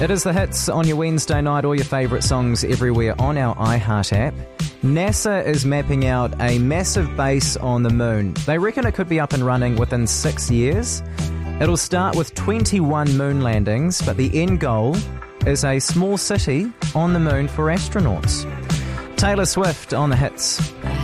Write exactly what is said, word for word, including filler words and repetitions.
It is the hits on your Wednesday night, all your favourite songs everywhere on our iHeart app. NASA is mapping out a massive base on the moon. They reckon it could be up and running within six years. It'll start with twenty-one moon landings, but the end goal is a small city on the moon for astronauts. Taylor Swift on the hits.